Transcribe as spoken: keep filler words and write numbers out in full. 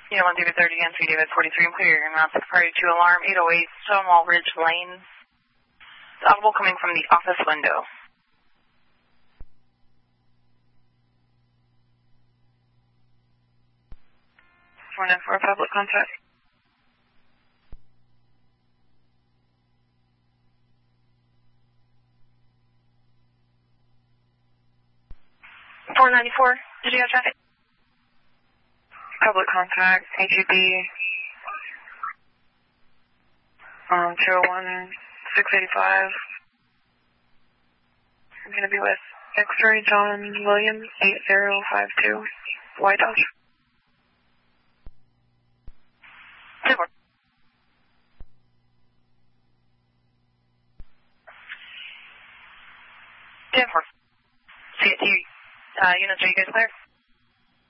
Yeah, one David thirty, N C David forty-three, I'm clear your mounted party to alarm eight oh eight Stonewall Ridge Lane. It's audible coming from the office window. four nine four, public contact. four ninety-four, did you have traffic? Public contact, H E B, um, two oh one, six eighty-five. I'm going to be with X-ray John Williams, eight zero five two, White House. Denver. Denver. C T, uh, units, are you guys clear?